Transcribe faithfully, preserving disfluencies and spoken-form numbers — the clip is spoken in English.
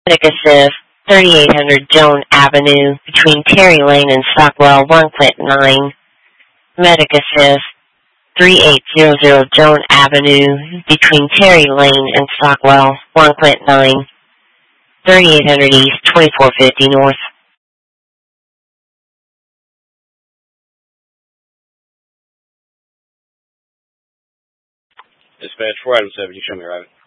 Medic Assist, thirty-eight hundred Joan Avenue, between Terry Lane and Stockwell, one Clinton nine. Medic Assist, thirty-eight hundred Joan Avenue, between Terry Lane and Stockwell, one Clinton nine. thirty-eight hundred East, twenty-four fifty North. Dispatch four item seven, you show me right.